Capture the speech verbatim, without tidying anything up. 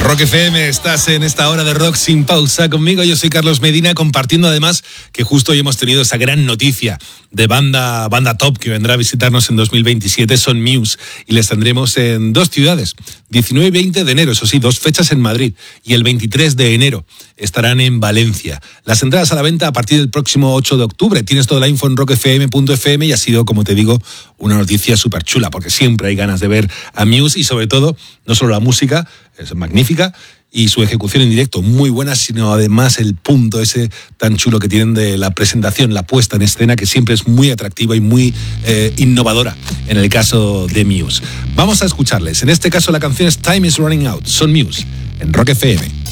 Rock F M, estás en esta hora de rock sin pausa conmigo. Yo soy Carlos Medina, compartiendo además que justo hoy hemos tenido esa gran noticia de banda, banda top que vendrá a visitarnos en dos mil veintisiete, son Muse, y les tendremos en dos ciudades, diecinueve y veinte de enero, eso sí, dos fechas en Madrid, y el veintitrés de enero estarán en Valencia. Las entradas a la venta a partir del próximo ocho de octubre. Tienes toda la info en rock f m punto f m y ha sido, como te digo, una noticia súper chula, porque siempre hay ganas de ver a Muse y sobre todo, no solo la música, es magnífica, y su ejecución en directo muy buena, sino además el punto ese tan chulo que tienen de la presentación, la puesta en escena, que siempre es muy atractiva y muy eh, innovadora en el caso de Muse. Vamos a escucharles. En este caso la canción es Time is Running Out. Son Muse en Rock F M.